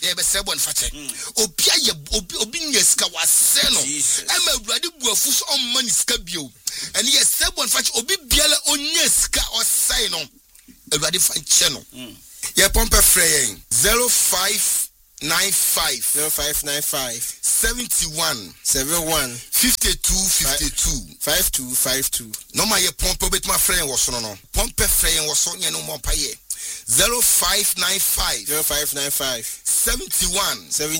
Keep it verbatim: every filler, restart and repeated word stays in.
ye be se bon fache obia ye obi obi nyeska wase no e ma awurade buafu so on mani ska bio ene ye se bon fache obi biala onyeska osai no awurade fache no ye pompe freyen zero five nine five zero five nine five seventy-one seventy-one fifty-two fifty-two five two five two no ma ye pompe bet ma freyen wo so no pompe freyen wo so nye no mo pa ye zero five nine five zero five nine five seventy-one seventy